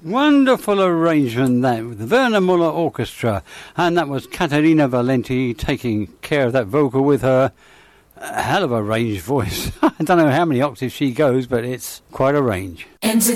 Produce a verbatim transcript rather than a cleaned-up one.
Wonderful arrangement that with the Werner Muller Orchestra, and that was Caterina Valenti taking care of that vocal with her a hell of a range voice. I don't know how many octaves she goes, but it's quite a range.